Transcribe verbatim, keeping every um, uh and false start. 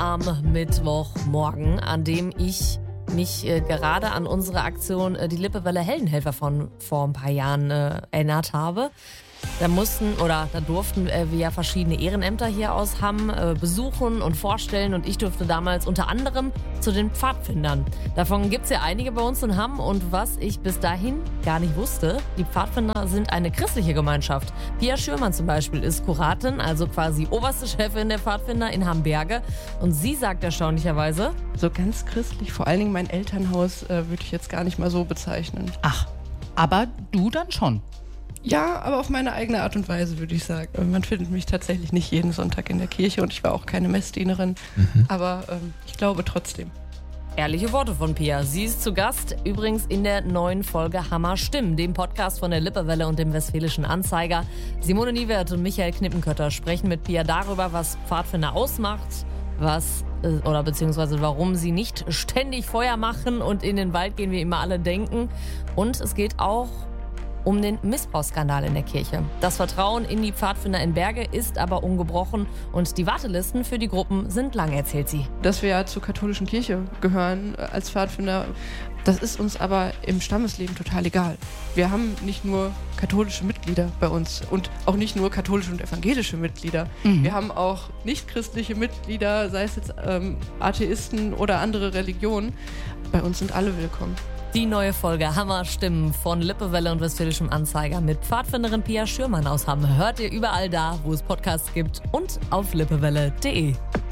am Mittwochmorgen, an dem ich mich äh, gerade an unsere Aktion äh, die Lippewelle Heldenhelfer von vor ein paar Jahren äh, erinnert habe. Da mussten oder da durften äh, wir ja verschiedene Ehrenämter hier aus Hamm äh, besuchen und vorstellen und ich durfte damals unter anderem zu den Pfadfindern. Davon gibt es ja einige bei uns in Hamm und was ich bis dahin gar nicht wusste, die Pfadfinder sind eine christliche Gemeinschaft. Pia Schürmann zum Beispiel ist Kuratin, also quasi oberste Chefin der Pfadfinder in Hamberge und sie sagt erstaunlicherweise: So ganz christlich, vor allen Dingen mein Elternhaus äh, würde ich jetzt gar nicht mal so bezeichnen. Ach, aber du dann schon? Ja, aber auf meine eigene Art und Weise, würde ich sagen. Man findet mich tatsächlich nicht jeden Sonntag in der Kirche und ich war auch keine Messdienerin, mhm. aber ähm, ich glaube trotzdem. Ehrliche Worte von Pia. Sie ist zu Gast, übrigens in der neuen Folge Hammer Stimmen, dem Podcast von der Lippewelle und dem Westfälischen Anzeiger. Simone Niewert und Michael Knippenkötter sprechen mit Pia darüber, was Pfadfinder ausmacht, was oder beziehungsweise warum sie nicht ständig Feuer machen und in den Wald gehen, wie immer alle denken. Und es geht auch um den Missbrauchsskandal in der Kirche. Das Vertrauen in die Pfadfinder in Berge ist aber ungebrochen und die Wartelisten für die Gruppen sind lang, erzählt sie. Dass wir ja zur katholischen Kirche gehören als Pfadfinder, das ist uns aber im Stammesleben total egal. Wir haben nicht nur katholische Mitglieder bei uns und auch nicht nur katholische und evangelische Mitglieder. Mhm. Wir haben auch nichtchristliche Mitglieder, sei es jetzt ähm, Atheisten oder andere Religionen. Bei uns sind alle willkommen. Die neue Folge Hammer Stimmen von Lippewelle und Westfälischem Anzeiger mit Pfadfinderin Pia Schürmann aus Hamm hört ihr überall da, wo es Podcasts gibt und auf lippewelle punkt de.